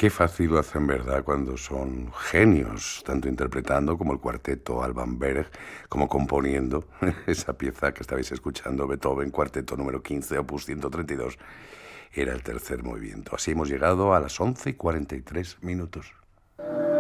Qué fácil lo hacen, ¿verdad?, cuando son genios, tanto interpretando como el cuarteto Alban Berg, como componiendo esa pieza que estabais escuchando, Beethoven, cuarteto número 15, opus 132, era el tercer movimiento. Así hemos llegado a las 11:43 minutos.